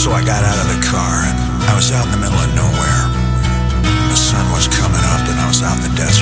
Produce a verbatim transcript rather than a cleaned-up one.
So I got out of the car and I was out in the middle of nowhere. The sun was coming up and I was out in the desert.